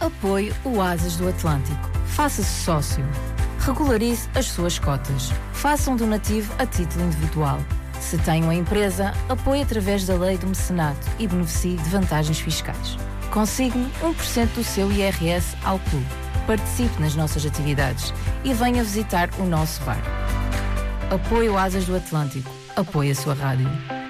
Apoie o Asas do Atlântico. Faça-se sócio. Regularize as suas cotas. Faça um donativo a título individual. Se tem uma empresa, apoie através da lei do mecenato e beneficie de vantagens fiscais. Consigne 1% do seu IRS ao clube. Participe nas nossas atividades e venha visitar o nosso bar. Apoie o Asas do Atlântico. Apoie a sua rádio.